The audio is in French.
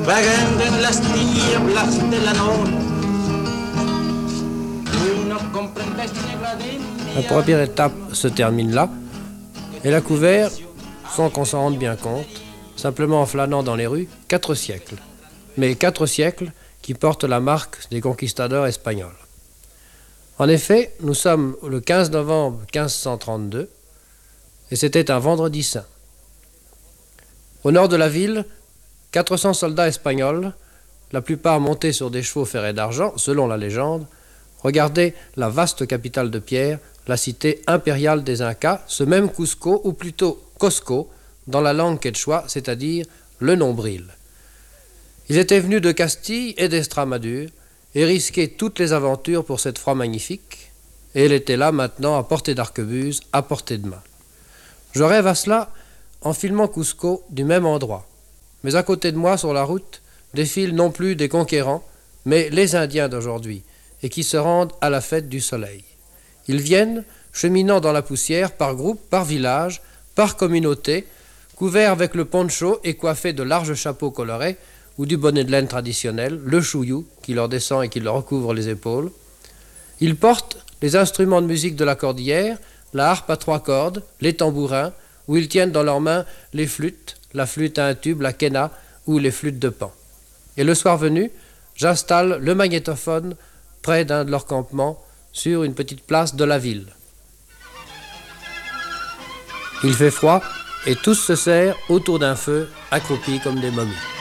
vagando en las nieblas de la noche. La première étape se termine là. Elle a couvert, sans qu'on s'en rende bien compte, simplement en flânant dans les rues, 4 siècles. Mais 4 siècles qui portent la marque des conquistadors espagnols. En effet, nous sommes le 15 novembre 1532 et c'était un vendredi saint. Au nord de la ville, 400 soldats espagnols, la plupart montés sur des chevaux ferrés d'argent, selon la légende, regardaient la vaste capitale de pierre, la cité impériale des Incas, ce même Cusco, ou plutôt Cosco, dans la langue quechua, c'est-à-dire le nombril. Ils étaient venus de Castille et d'Estramadure et risquaient toutes les aventures pour cette proie magnifique, et elle était là maintenant à portée d'arquebuse, à portée de main. Je rêve à cela en filmant Cusco du même endroit. Mais à côté de moi, sur la route, défilent non plus des conquérants, mais les Indiens d'aujourd'hui, et qui se rendent à la fête du soleil. Ils viennent, cheminant dans la poussière, par groupe, par village, par communauté, couverts avec le poncho et coiffés de larges chapeaux colorés, ou du bonnet de laine traditionnel, le chouillou, qui leur descend et qui leur recouvre les épaules. Ils portent les instruments de musique de la cordillère, la harpe à 3 cordes, les tambourins, où ils tiennent dans leurs mains les flûtes, la flûte à un tube, la quena, ou les flûtes de pan. Et le soir venu, j'installe le magnétophone près d'un de leurs campements, sur une petite place de la ville. Il fait froid, et tous se serrent autour d'un feu, accroupis comme des momies.